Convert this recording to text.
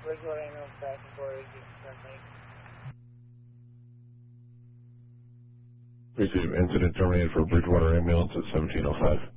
Bridgewater ambulance passing for currently. Receive incident terminated for Bridgewater ambulance at 1705.